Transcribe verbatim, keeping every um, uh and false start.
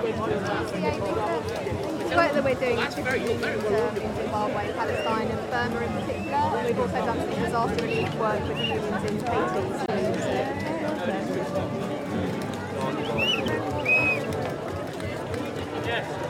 It's work that we're doing in unions um, in Zimbabwe, Palestine and Burma in particular, and we've also done some disaster relief work with the unions in Haiti. Yes.